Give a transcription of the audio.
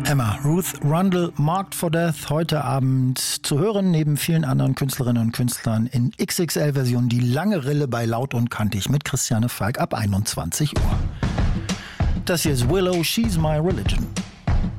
Emma Ruth Rundle, Marked for Death, heute Abend zu hören, neben vielen anderen Künstlerinnen und Künstlern in XXL-Version die lange Rille bei Laut und Kantig mit Christiane Falk ab 21 Uhr. Das hier ist Willow, She's My Religion.